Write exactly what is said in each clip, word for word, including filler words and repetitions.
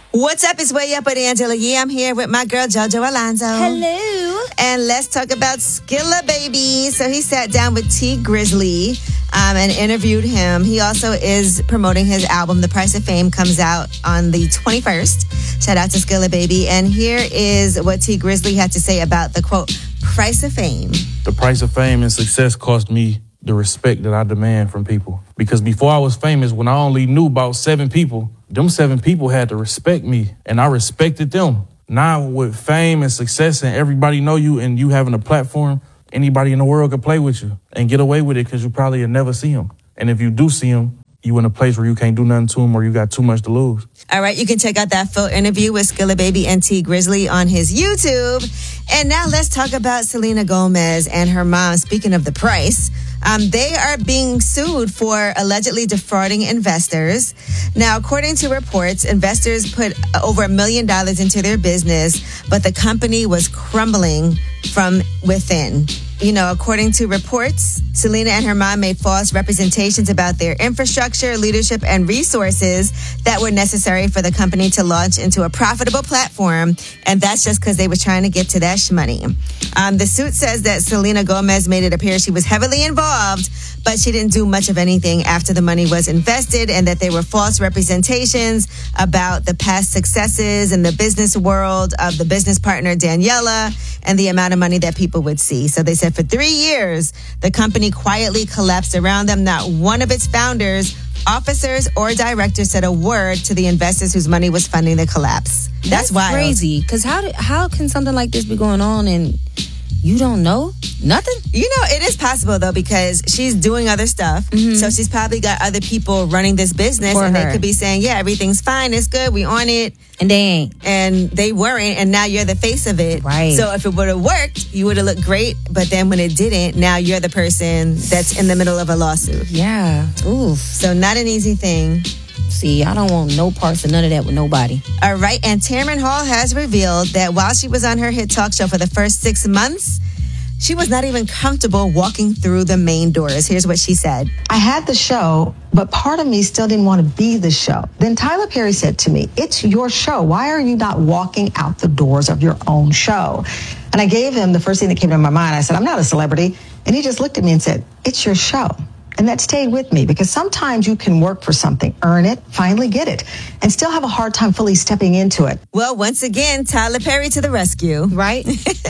What's up? It's Way Up with Angela Yee. I'm here with my girl, JoJo Alonzo. Hello. And let's talk about Skilla Baby. So he sat down with T Grizzly um, and interviewed him. He also is promoting his album. The Price of Fame comes out on the twenty-first. Shout out to Skilla Baby. And here is what T Grizzly had to say about the, quote, price of fame. The price of fame and success cost me the respect that I demand from people. Because before I was famous, when I only knew about seven people, them seven people had to respect me, and I respected them. Now with fame and success and everybody know you and you having a platform, anybody in the world can play with you and get away with it because you probably will never see them. And if you do see them, you in a place where you can't do nothing to them or you got too much to lose. All right, you can check out that full interview with Skilla Baby and T Grizzly on his YouTube. And now let's talk about Selena Gomez and her mom. Speaking of the price, um, they are being sued for allegedly defrauding investors. Now, according to reports, investors put over a million dollars into their business, but the company was crumbling from within. You know, according to reports, Selena and her mom made false representations about their infrastructure, leadership, and resources that were necessary for the company to launch into a profitable platform. And that's just because they were trying to get to that shmoney. Um, the suit says that Selena Gomez made it appear she was heavily involved, but she didn't do much of anything after the money was invested, and that there were false representations about the past successes in the business world of the business partner, Daniela, and the amount of money that people would see. So they said for three years, the company quietly collapsed around them. Not one of its founders, officers, or directors said a word to the investors whose money was funding the collapse. That's, That's wild. crazy. Because how, did- how can something like this be going on and you don't know? Nothing? You know, it is possible, though, because she's doing other stuff. Mm-hmm. So she's probably got other people running this business. For and her. They could be saying, yeah, everything's fine. It's good. We on it. And they ain't. And they weren't. And now you're the face of it. Right. So if it would have worked, you would have looked great. But then when it didn't, now you're the person that's in the middle of a lawsuit. Yeah. Oof. So not an easy thing. See, I don't want no parts of none of that with nobody. All right. And Tamron Hall has revealed that while she was on her hit talk show for the first six months, she was not even comfortable walking through the main doors. Here's what she said. I had the show, but part of me still didn't want to be the show. Then Tyler Perry said to me, it's your show. Why are you not walking out the doors of your own show? And I gave him the first thing that came to my mind. I said, I'm not a celebrity. And he just looked at me and said, it's your show. And that stayed with me because sometimes you can work for something, earn it, finally get it, and still have a hard time fully stepping into it. Well, once again, Tyler Perry to the rescue. Right?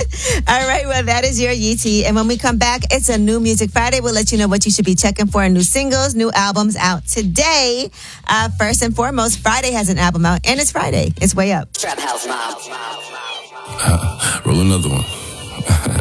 All right, well, that is your Yee T. And when we come back, it's a new Music Friday. We'll let you know what you should be checking for in new singles, new albums out today. Uh, first and foremost, Friday has an album out, and it's Friday. It's Way Up. Trap House Mob. Uh, roll another one.